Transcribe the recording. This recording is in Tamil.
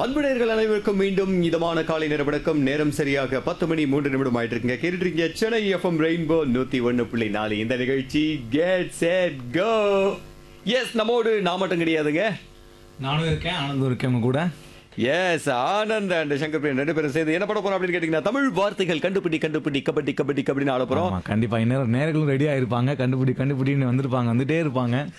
அன்புடையர்கள் அனைவருக்கும் மீண்டும் இதமான காலை நேர வணக்கம். நேரம் சரியாக 10 மணி 3 நிமிடம் ஆயிட்டு இருக்குங்க. கேட்டுருக்கீங்க சென்னை எஃப்எம் ரெயின்போ 101.4. இந்த நிகழ்ச்சி கெட் செட் கோ. எஸ், நம்மோடு நான் மட்டும் கிடையாதுங்க. நானும் இருக்கேன், ஆனந்தும் இருக்கேன் உங்க கூட. எஸ், ஆனந்த் அண்ட் சங்கர் பிரியன் 2 பேரும் சேர்ந்து என்ன பண்ண போறோம் அப்படின்னு கேட்டீங்கன்னா, தமிழ் வார்த்தைகள் கண்டுபிடி கபடி கபடி கபடின்னு ஆட போறோம். ஆமா, கண்டிப்பா இந்நேரம் நேர்களும் ரெடியா இருப்பாங்க. கண்டுபிடின்னு வந்துட்டே இருப்பாங்க.